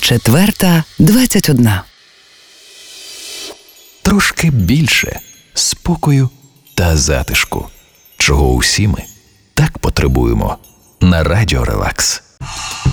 4:21. Трошки більше спокою та затишку, чого усі ми так потребуємо на Радіо Релакс.